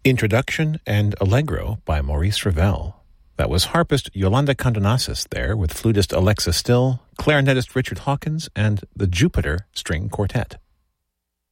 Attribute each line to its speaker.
Speaker 1: Introduction and Allegro by Maurice Ravel. That was harpist Yolanda Condonasis there with flutist Alexa Still, clarinetist Richard Hawkins, and the Jupiter String Quartet.